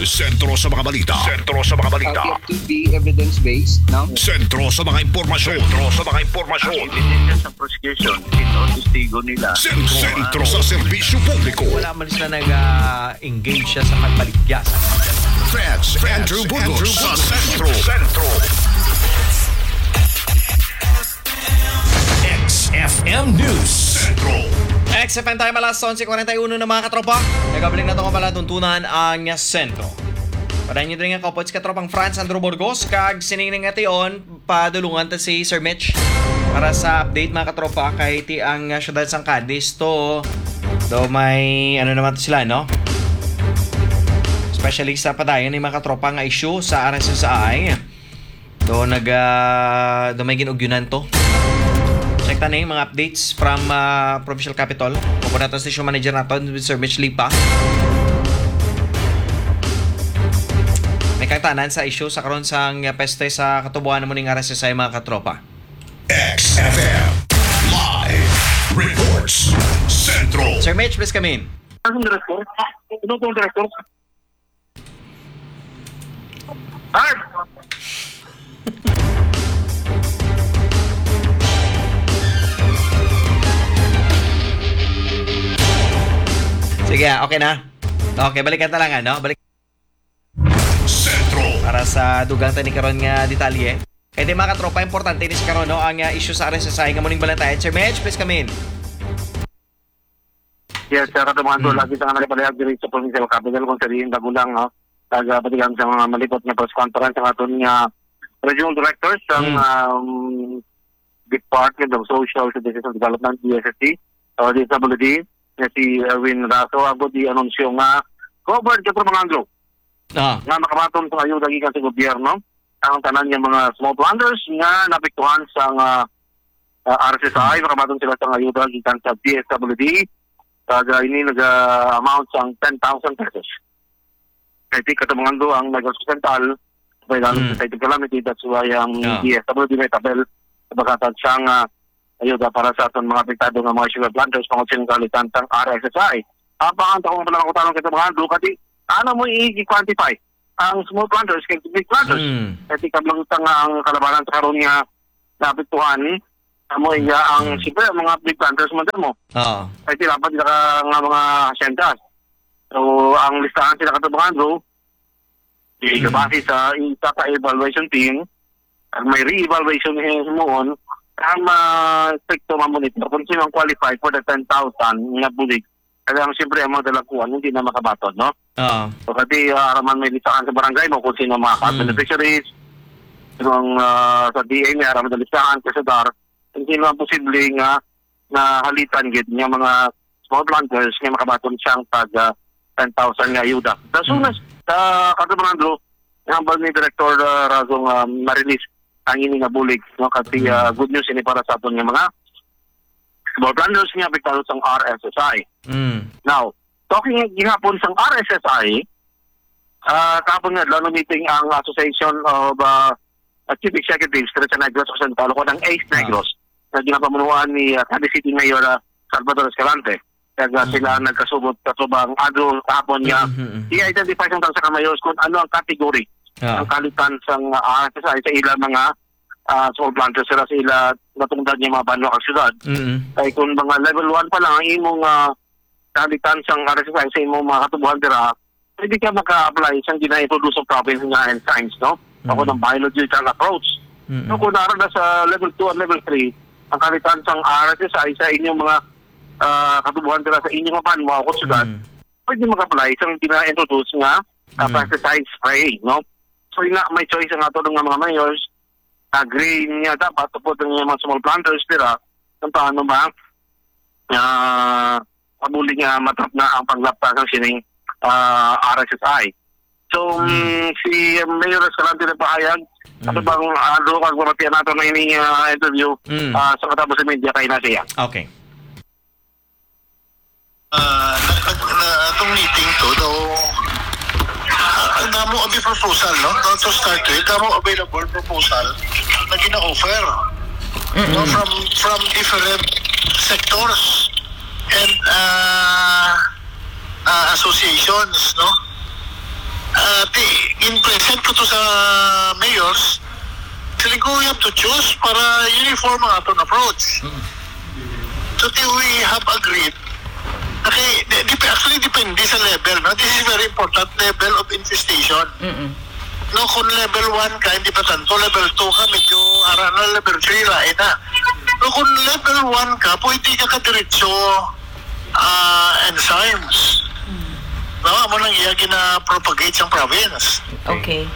Sentro sa mga balita. Sentro sa mga balita. Yet to be evidence-based, no? Sentro sa mga impormasyon. Sentro sa mga impormasyon. Ebidensya sa prosecution, ito testigo nila. Sentro sa serbisyo publiko. Wala man sila nag-engage siya sa pagbaligyasan. Feds Andrew Burgos sa Sentro. XFM News Sentro. XFM time alas 11:41 na mga katropa. Nagabalik na ito pala tuntunan ang sentro. Padayon nyo rin nga kapot sa katropang France Andrew Burgos kag siningning nga tiyon padulungan ta si Sir Mitch para sa update mga katropa kahit ang syudad sang Cadiz to may ano naman to sila no? Especially sa padayon ni mga katropa nga issue sa RSSI. Do may ginugyunan to. Check ta na yung mga updates from Provincial Capital. Pupunta natin station manager natin with Sir Mitch Lipa. May kagtanan sa issue sa karon sang peste sa katubuan mo ning RSSI mga katropa. XFM Live Reports Sentro. Sir Mitch, please come in. Anong director? Ano pong director? Hard! Sige, okay na. Okay, balikan ta lang ano? Balik Sentro. para sa dugang tani karon nga detalye. Kaya di mga katropa, importante ni si karon no ang issue sa RSSI nga muning balantayan. Sir Mitch, please come in. Yes, sir, katumangan to lagi sa nga nagpalayag diri sa Provincial Capital kung sariin dagulang taga-patigan sa mga malipot nga press conference ang aton nga regional directors ng Department of Social Services and Development, DSSD, o DSWD, na si Erwin Raso, agod di anunsyo nga covered ka mga Anglo nga makabaton sa ayuda gikan sa gobyerno ang tanan nga mga small planters nga napiktuhan sa RSSI, makabaton sila sa ayuda gikan sa DSWD. Kaga ini nag-amount sang 10,000 pesos. Kaya di katamangando ang nag-sustental by lang sa 30 calamity, that's why ang DSWD may tabel sabagatan siyang ayuda para sa aton mga apektado ng mga sugar planters pangod silang kalitan ng RSSI. Apakanta kung pala ako tanong katamangando, kasi ano mo i-quantify ang small planters kay big planters. Kasi kablang nga ang kalabanan sa karon nga naapektuhan mo ang siyempre mga big planters mo. Ay dapat sila nga mga haciendas. So ang listahan sila katabangando base sa isa ka evaluation team at may re-evaluation mo ang stricto mamonitor kung sino ang qualified for the 10,000 nga bulig. Kaya siyempre ang mga dalakuan hindi na makabaton, no? So kasi araman may listahan sa barangay mo kung sino mga beneficiaries, yung sa DA may araman na listahan kasi dar hindi naman posible nga na halitan gid nga mga small planters nga makabaton siyang tag 10,000 nga ayuda. As soon as katamangando ang ni Director Razong ma-release ang ini nga bulig no kasi good news ini para sa aton nga mga small planters nga apektado sa RSSI. Now, talking gihapon sa RSSI, kahapon nga lalo meeting ang Association of Chief Executives sa Negros Occidental ko ng ACE Negros na ginapamunuan ni Cadiz City Mayor Salvador Escalante. Kaya sila nagkasubot katubang adro kahapon niya i-identify sa kamayos kung ano ang kategory ang kalitan sa RSSI sa ilang mga small planters sila sa ila natungdan niya mga banwa ang syudad. Kaya kung mga level 1 pa lang ang imong kalitan sa RSSI sa imong mga katubuhan dira, hindi ka maka-apply sa gina-introduce of province nga and science, no? Ako ng biological approach. So kung naroon na sa level 2 at level 3, ang kalitan sa RSSI sa inyong mga katubuhan dira sa inyong mga banwa o syudad, pwede mag-apply sa gina-introduce nga pesticide spray, no? So yun nga, may choice nga ito ng mga mayors, agree niya dapat tupod ng mga small planters dira kung paano ba pabuling matap na ang paglaptas ng sining RSSI. So, si Mayor Escalante na pahayag, ano bang kag mamatian nato na ining interview sa katapos sa media kay nasiya. Okay. Itong meeting to, damo abi proposal, no? To start with, damo available proposal na gina-offer no? From different sectors and associations, no? in present ko to sa mayors, sabi ko, we have to choose para uniform ang aton approach. So we have agreed. Okay, actually depende sa level. No? This is very important, level of infestation. No, kung level 1 ka, hindi pa tanto. Level 2 ka, medyo arana. Level 3, lain na. No, kung level 1 ka, pwede ka kadiretso enzymes. No, amo nang iya gina-propagate sa province. Okay.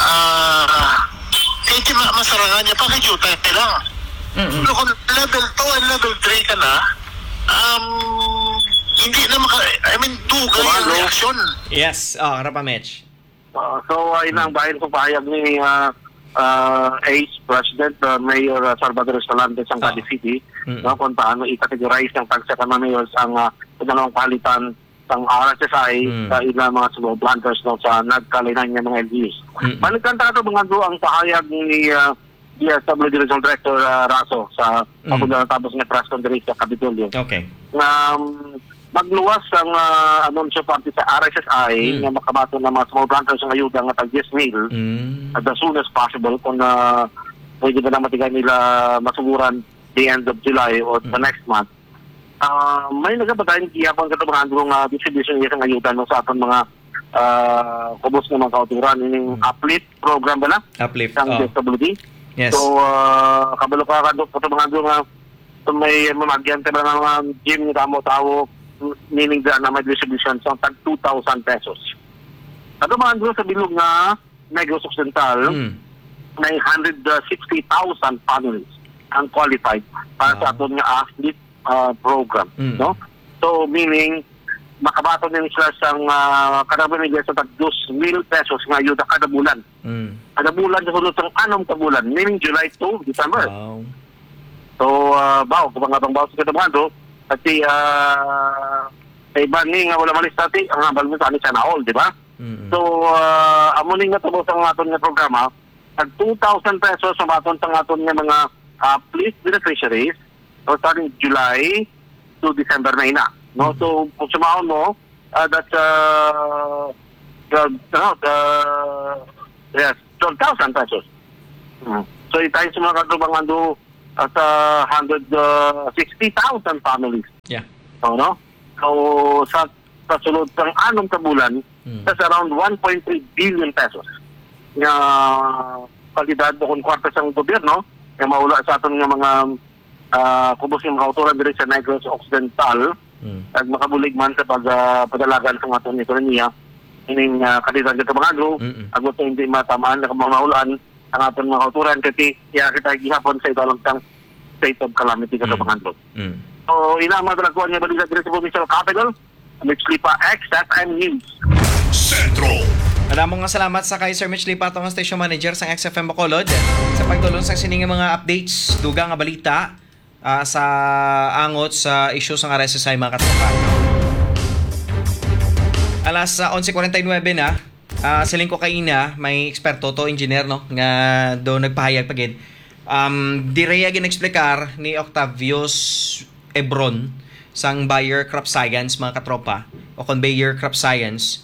Kaya masarangan niya, pakikyuta lang. Pero kung level 2 and level 3 ka na, hindi na dugay ang reaksyon. Yes, Rapa Mitch. So, ayun ang bayan kong pahayag ni ACE President Mayor Salvador Escalante sa Cadiz City, no, kung paano i-categorize ng pagsaka ng mayors ang pangalawang palitan ng RSSI sa ilang mga subo-planters no, sa nagkalinan niya mga LGUs. Maligkanta ito mga ang pahayag ni DSWD Regional Director Raso sa tapos ng press conference sa Capitolio. Okay. Magluwas ang anunsyo parte sa RSSI na makabato ng mga small planters ng ayuda ng tag-10 mil as soon as possible kung pwede ba na matigay nila masuguran the end of July or the next month. May nagabatayin kiyapang katabangan ng distribution niya ng ayuda no, sa atong mga kubos ng mga kauturan. Yung uplift program ba na? Uplift, Ang DSWD. Yes. So, kabalo ka katabangan ng may mamagyante ba ng mga gym ni Tamo-Tao meaning na may distribution sa tag 2,000 pesos. At mga doon sa bilog na Negros Occidental, may 160,000 families ang qualified para sa aton nga athlete program. No? So, meaning, makabato din sila sa kada pamilya sa tag 2,000 pesos nga ayuda kada bulan. Kada bulan sa sunod ng 6 ka bulan, meaning July to December. Wow. So, kung mga bawa sa katabangan pati iba ni nga wala malis natin ang habal mo sa amin sana all, di ba? So, amunin nga tabo sa aton nga programa at 2,000 pesos sa aton sa aton nga mga police beneficiaries so starting July to December na ina. No? So, kung sumahon mo, that's 12,000 pesos. So, itayin sa mga katubangan do at 160,000 families. Yeah. So, no? So, sa sulod ng 6 ka bulan, that's around 1.3 billion pesos. Nga kalidad kung kwarta sa gobyerno, nga maula sa aton nga mga kubos ng mga autoran diri sa Negros Occidental, at makabulig man sa padalagan sa aton ekonomiya, ining kalidad ng kabangado, agot hindi matamaan na kamaulaan, ang aton mga autoran, kasi kita gihapon sa idalang state of calamity ka sa pangandlo. So, inamadalaguan niya balita dito sa provincial capital, Mitch Lipa, XFM News. Sentro. Maraming salamat sa kay Sir Mitch Lipa, ang station manager sa XFM Bacolod, sa pagtulong sa sininga mga updates, dugang nga balita sa angot sa issues ng RSSI mga katropa. Alas 11:49 na, siling ko kaina, may eksperto to, engineer no, nga do nagpahayag pagid. Direya ginexplikar ni Octavius Ebron sang Bayer Crop Science mga katropa o conveyor crop science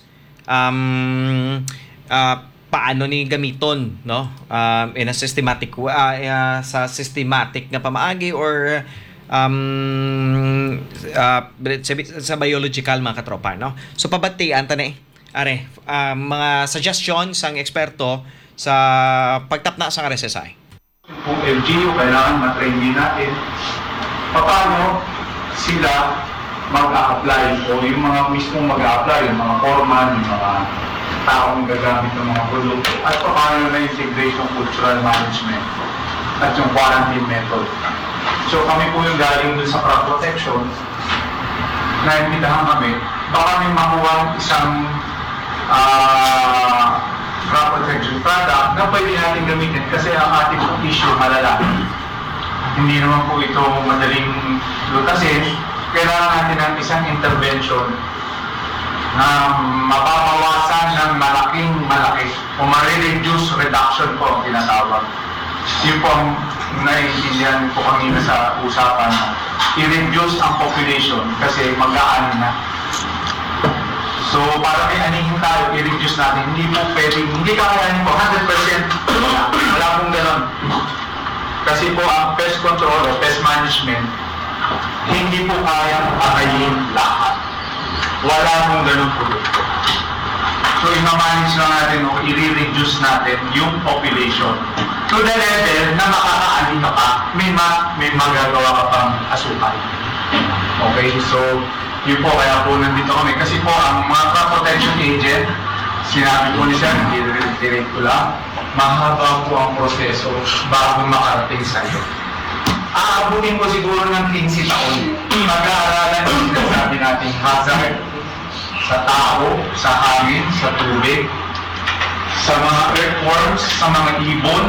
paano ni gamiton no in a systematic sa systematic nga pamaagi or sa biological mga katropa no. So pabatian tani are mga suggestions sang eksperto sa pagtapna sa RSSI. Kung LGU, kailangan matrain din natin paano sila mag-a-apply o yung mga mismong mag-a-apply, yung mga foreman, yung mga taong gagamit ng mga produkto at paano na integration cultural management at yung quarantine method. So kami po yung galing dun sa crop protection na imbitahan kami, baka may makuha isang crop protection product na pwede natin gamitin kasi ang ating issue malala. Hindi naman po ito madaling lutasin. Kailangan natin ng isang intervention na mapapawasan ng malaki o ma-reduce reduction po ang tinatawag. Yun po ang naiintindihan po kanina sa usapan na i-reduce ang population kasi mag-aan na. So, para may anihin tayo, i-reduce natin. Hindi po pwedeng, hindi kakayanin po, 100%. Wala pong ganon. Kasi po, ang pest control o pest management, hindi po kayang akayin lahat. Wala pong ganun produkto. So, i-manage lang natin o i-reduce natin yung population to the level na makakaali ka pa, may magagawa ka pang asukal. Okay, so, yun po, kaya po nandito kami. Kasi po, ang mga crop protection agent, sinabi po ni Sir, direct ko lang, mahaba po ang proseso bago makarating sa iyo. Aabutin po siguro ng 15 taon. Mag-aaralan yung sinasabi natin hazard sa tao, sa hangin, sa tubig, sa mga earthworms, sa mga ibon,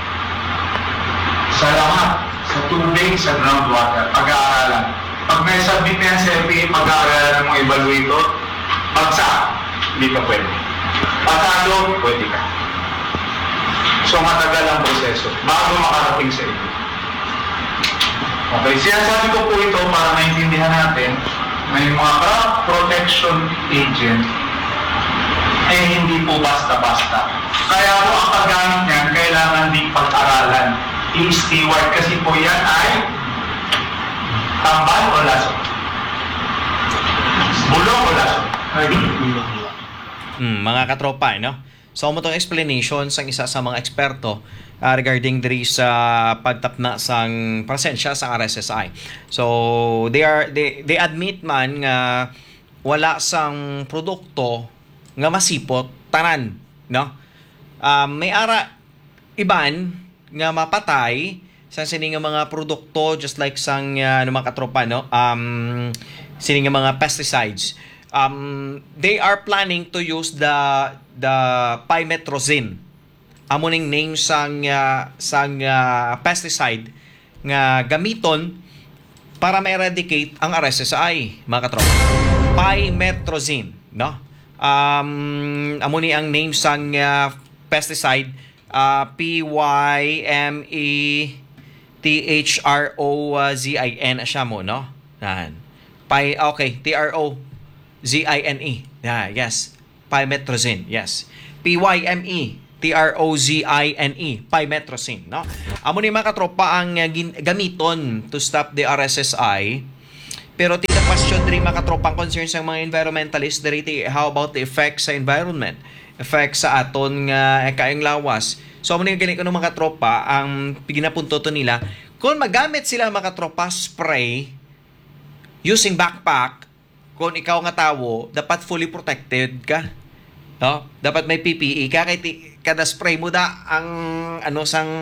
sa lahat, sa tubig, sa groundwater. Pag-aaralan. Pag may submit na yan sa FAA, pag-aaralan ng mga evaluator, pagsak, hindi ka pwede. Pasado, pwede ka. So matagal ang proseso bago makarating sa iyo. Okay, sinasabi ko po ito para maintindihan natin na yung mga crop protection agent eh hindi po basta-basta. Kaya po ang paggamit niyan kailangan din pag-aralan. I-steward kasi po yan ay tambal o laso? Bulong o laso? Mga katropa, no? So, mo itong explanation sa isa sa mga eksperto regarding diri sa pagtapna sang presensya sa RSSI. So, they admit man nga wala sang produkto nga masipot tanan, no? May ara iban nga mapatay sa sining nga mga produkto just like sang mga katropa, no? Sining nga mga pesticides. They are planning to use the pymetrozine. Amuning name sang pesticide nga gamiton para ma-eradicate ang RSSI, mga katropa. Pymetrozine, no? Amuni ang name sang pesticide, Pymetrozine siya mo, no? Yan. Okay, TROZINE. Yeah, yes. Pymetrozine, yes. PYMETROZINE, pymetrozine, no? Amo ni mga katropa ang gamiton to stop the RSSI. Pero tika question diri mga katropa ang concerns ng mga environmentalists diri, how about the effects sa environment? Effects sa aton nga kaayong lawas. So amo ni gani ko mga katropa ang ginapunto to nila kung magamit sila mga katropa spray using backpack, kung ikaw nga tawo dapat fully protected ka. No? Dapat may PPE ka kay kada spray mo da ang ano sang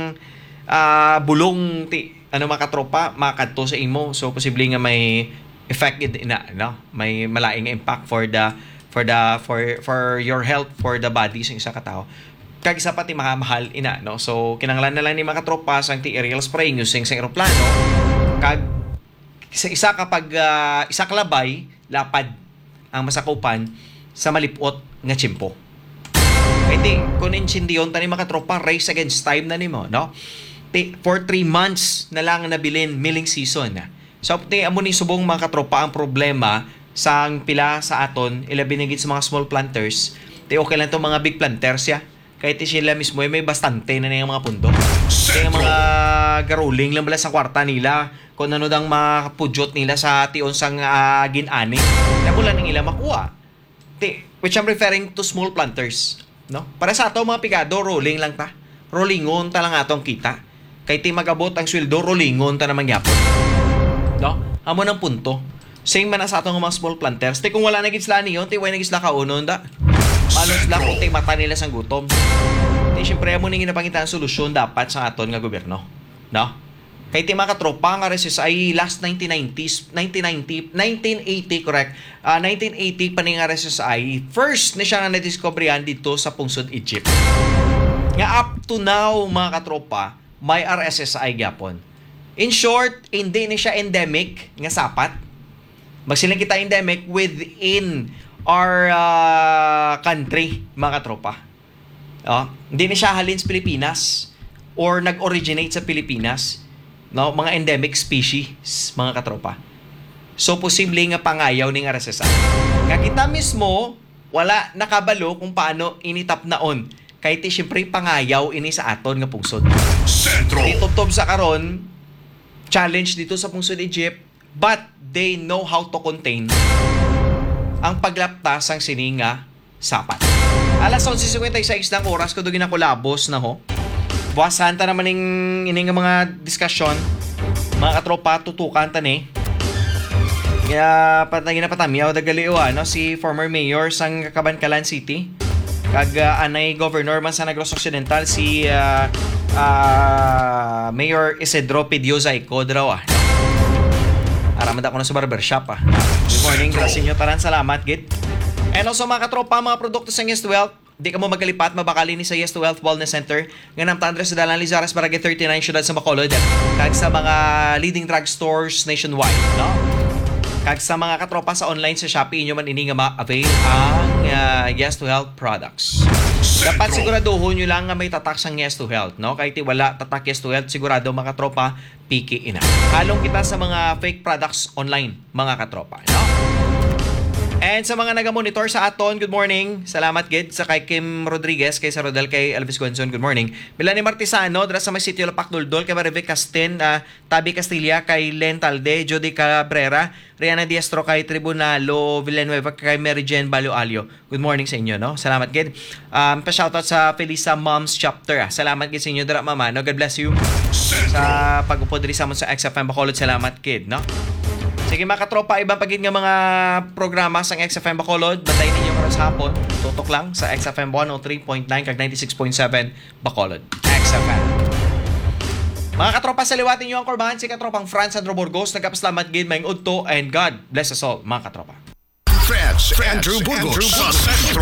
bulong mga katropa makadto sa imo. So posible nga may effect ina, no? May malaing impact for your health, for the body sa isa ka tawo. Kag isa pati mahal ina, no? So kinahanglan na lang ni mga katropa sang aerial spraying using sa eroplano. Kag isa kapag isa kalabay lapad ang masakupan sa malipot nga tsimpo. I think kung insindiyon tani mga katropa, race against time na nimo, no? For 3 months na lang nabilin milling season na. So amo ni subong mga katropa ang problema sang pila sa aton ilabi na gid sa mga small planters. Okay lang to mga big planters ya. Kahit sila mismo may bastante na yung mga pundo. Kaya mga garuling lang bala sa kwarta nila kung ano dang makapudyot nila sa tion sang ginani. Na mula nang ila makuha. Which I'm referring to small planters, no? Para sa ato mga pigado, rolling lang ta. Rollingon ta lang atong kita. Kay ti magabot ang sweldo, rollingon ta naman yapon. No? Amo ng punto. Same man sa atong mga small planters. Kung wala na gid sila niyon, way na gid sila kaunon da. Paano sila kung mata nila sang gutom. Siyempre amo ning ginapangitan solusyon dapat sa aton nga gobyerno, no? Kay ti mga katropa nga RSSI last 1980 correct. 1980 pa ning RSSI first ni siya nga na-discoveryan dito sa pungsod Egypt. Nga up to now mga katropa may RSSI gyapon. In short, hindi ni siya endemic nga sapat. Magsilang kita endemic within our country mga katropa. Hindi ni siya halin sa Pilipinas or nag-originate sa Pilipinas. No, mga endemic species, mga katropa. So, posible nga pangayaw ning RSSI. Kakita mismo, wala nakabalo kung paano initap naon. Kahit siyempre pangayaw ini sa aton nga pungsod. Sentro. Itubtob sa karon, challenge dito sa pungsod Egypt, but they know how to contain ang paglaptas ang sininga sapat. Alas 11:56 ng oras ko dugin ako labos na ho. Buwasan ta naman ining mga diskusyon, mga katropa tutukan ta ni. Kaya patagin na patamiyaw dagaliw no si former mayor sang Cabancalan City. Kag anay governor man sa Negros Occidental si Mayor Isidro Pidioza Icodraw Aramad ako na sa barbershop Good morning, gracias inyo taran, salamat git. And also mga katropa, mga produkto sa Yes to Health, di ka mo magalipat, mabakali ni sa Yes to Health Wellness Center nga namtandre sa Dalan Lizares, Barangay 39, Syudad sa Bacolod, kag sa mga leading drugstores nationwide, no? Kag sa mga katropa sa online sa Shopee, inyo man ini nga ma-avail ang Yes to Health products. Dapat siguraduhin nyo lang nga may tatak sang Yes to Health, no? Kahit wala tatak Yes to Health, sigurado mga katropa, piki ina. Halong kita sa mga fake products online, mga katropa, no? And sa mga naga-monitor sa aton, good morning. Salamat gid sa kay Kim Rodriguez, kay Sir Rodel, kay Elvis Guanzon, good morning. Melanie Martisano, dra sa may sitio Lapak Duldol, kay Marivic Castin, Tabi Castilla, kay Len Talde, Jody Cabrera, Rihanna Diestro, kay Tribunalo Villanueva, kay Mary Jen Balio-Alio. Good morning sa inyo, no? Salamat gid. Pa-shoutout sa Felisa Moms Chapter. Salamat gid sa inyo, dra mama, no? God bless you. Sa pag-upod rin sa mo sa XFM Bacolod, salamat gid, no? Sige mga katropa, ibang pagid nga mga programa sa XFM Bacolod, bantayin ninyo karon sa hapon. Tutok lang sa XFM 103.9 kag 96.7 Bacolod. XFM. Mga katropa, sa liwatin nyo ang korbahan si katropang Franz Andrew Burgos. Nagkapaslamat gid maing udto, and God bless us all, mga katropa. France Andrew Burgos sa Sentro.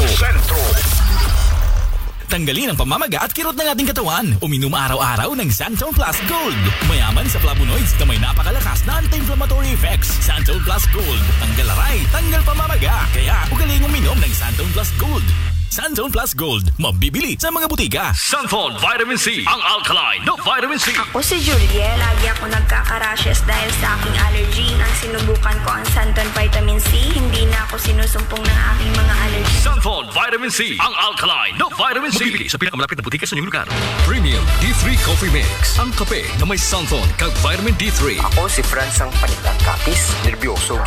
Tanggalin ang pamamaga at kirot ng ating katawan. Uminom araw-araw ng Santon Plus Gold. Mayaman sa flavonoids na may napakalakas na anti-inflammatory effects. Santon Plus Gold. Tanggal aray, tanggal pamamaga. Kaya ugaling uminom ng Santon Plus Gold. Santon Plus Gold. Mabibili sa mga butika. Santon Vitamin C, ang alkaline no vitamin C. Ako si Julie, lagi ako nagkaka-rashes dahil sa aking allergy. Nang sinubukan ko ang Santon Vitamin C, hindi na ako sinusumpong ng aking mga allergy. Santon Vitamin C, ang alkaline no vitamin C. Mabibili sa pinakamalapit na butika sa inyong lugar. Premium D3 Coffee Mix, ang kape na may Santon kag vitamin D3. Ako si Franz ang panitang kapis, nervyoso,